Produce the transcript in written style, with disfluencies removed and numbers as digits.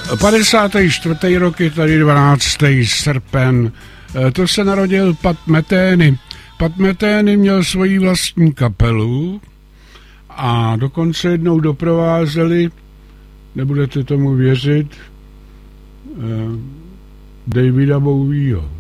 54. rok je tady 12. srpen. To se narodil Pat Metheny. Pat Metheny měl svoji vlastní kapelu a dokonce jednou doprovázeli, nebudete tomu věřit, Davida Bowieho.